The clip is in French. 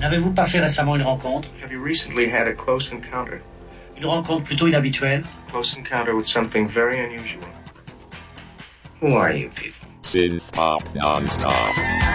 N'avez-vous pas fait récemment une rencontre? Have you recently had a close encounter? Une rencontre plutôt inhabituelle? Close encounter with something very unusual. Who are you people? Synth pop non-stop.